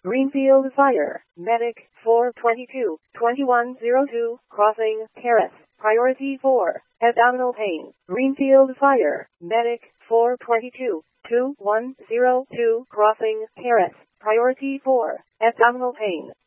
Greenfield Fire, Medic 422, 2102, crossing, Terrace, priority 4, abdominal pain. Greenfield Fire, Medic 422, 2102, crossing, Terrace, priority 4, abdominal pain.